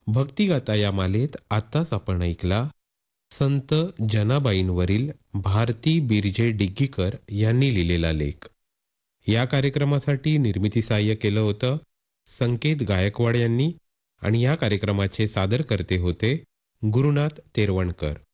भक्तिगाथा या मालेत आत्ताच आपण ऐकला संत जनाबाईंवरील भारती बिरजे डिग्गीकर यांनी लिहिलेला लेख. या कार्यक्रमासाठी निर्मिती सहाय्य केलं होतं संकेत गायकवाड यांनी आणि या कार्यक्रमाचे सादरकर्ते होते गुरुनाथ तेरवणकर.